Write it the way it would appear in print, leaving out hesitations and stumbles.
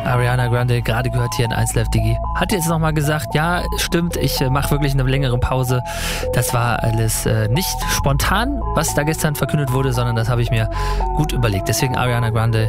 Ariana Grande, gerade gehört hier in 1Live Digi. Hat jetzt nochmal gesagt, ja, stimmt, ich mache wirklich eine längere Pause. Das war alles nicht spontan, was da gestern verkündet wurde, sondern das habe ich mir gut überlegt. Deswegen Ariana Grande